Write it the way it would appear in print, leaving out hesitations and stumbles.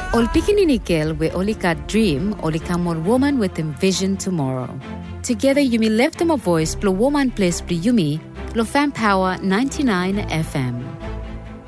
Ol pikininikel we olika dream olikamol woman with envision tomorrow. Together you may lift them a voice, blow woman place, blow yumi, blow fan power 99 FM.